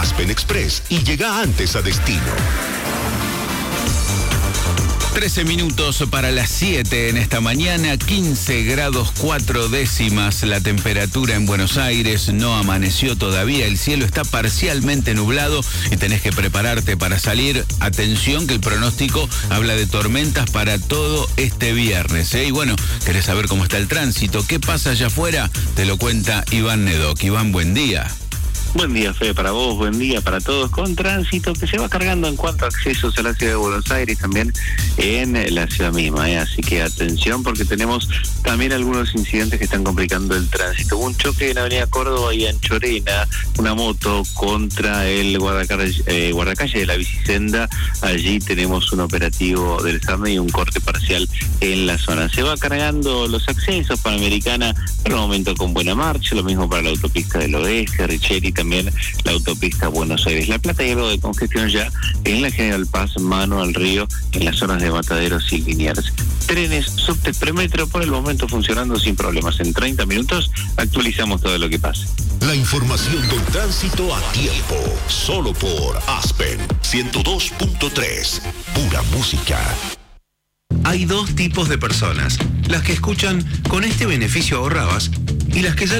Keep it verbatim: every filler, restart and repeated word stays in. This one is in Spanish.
Aspen Express y llega antes a destino. trece minutos para las siete en esta mañana, quince grados cuatro décimas la temperatura en Buenos Aires, no amaneció todavía, el cielo está parcialmente nublado y tenés que prepararte para salir. Atención que el pronóstico habla de tormentas para todo este viernes, ¿eh? Y bueno, ¿querés saber cómo está el tránsito? ¿Qué pasa allá afuera? Te lo cuenta Iván Nedoc. Iván, buen día. Buen día, Fede, para vos, buen día para todos, con tránsito que se va cargando en cuanto a accesos a la ciudad de Buenos Aires y también en la ciudad misma, ¿eh? Así que atención porque tenemos también algunos incidentes que están complicando el tránsito. Hubo un choque en Avenida Córdoba y Anchorena, una moto contra el guardacalle, eh, guardacalle de la Bicicenda. Allí tenemos un operativo del SARME y un corte parcial en la zona. Se va cargando los accesos, Panamericana por el momento con buena marcha, lo mismo para la autopista del Oeste, Richeri, también la autopista Buenos Aires-La Plata, y algo de congestión ya en la General Paz, mano al río, en las zonas de Mataderos y Liniers. Trenes, subte, premetro, por el momento funcionando sin problemas. En treinta minutos actualizamos todo lo que pasa. La información del tránsito a tiempo, solo por Aspen ciento dos punto tres, pura música. Hay dos tipos de personas, las que escuchan "con este beneficio ahorrabas" y las que ya